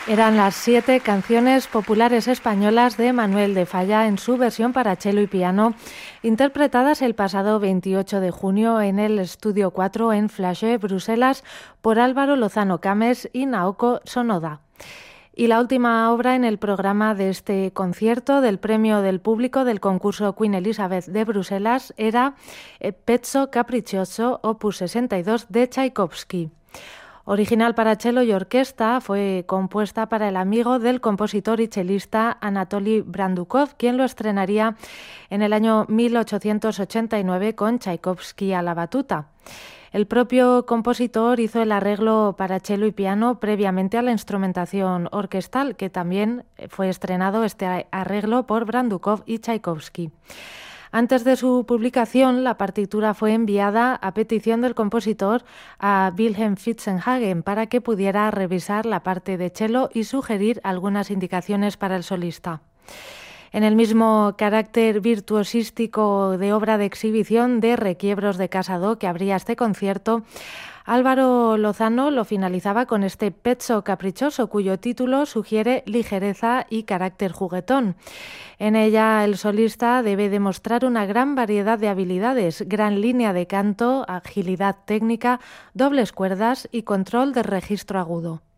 Eran las 7 canciones populares españolas de Manuel de Falla en su versión para cello y piano, interpretadas el pasado 28 de junio en el Estudio 4 en Flagey, Bruselas, por Álvaro Lozano Cames y Naoko Sonoda. Y la última obra en el programa de este concierto del Premio del Público del concurso Queen Elizabeth de Bruselas era Pezzo Capriccioso, opus 62 de Tchaikovsky. Original para cello y orquesta, fue compuesta para el amigo del compositor y chelista Anatoly Brandukov, quien lo estrenaría en el año 1889 con Tchaikovsky a la batuta. El propio compositor hizo el arreglo para cello y piano previamente a la instrumentación orquestal, que también fue estrenado este arreglo por Brandukov y Tchaikovsky. Antes de su publicación, la partitura fue enviada a petición del compositor a Wilhelm Fitzenhagen para que pudiera revisar la parte de cello y sugerir algunas indicaciones para el solista. En el mismo carácter virtuosístico de obra de exhibición de requiebros de Casado que abría este concierto, Álvaro Lozano lo finalizaba con este Pezzo Capriccioso, cuyo título sugiere ligereza y carácter juguetón. En ella el solista debe demostrar una gran variedad de habilidades, gran línea de canto, agilidad técnica, dobles cuerdas y control del registro agudo.